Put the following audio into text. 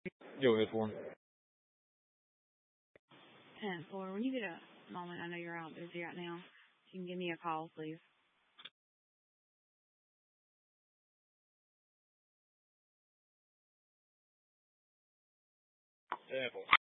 Yo, F1. 10-4. When you get a moment, I know you're out busy right now. You can give me a call, please. Apple.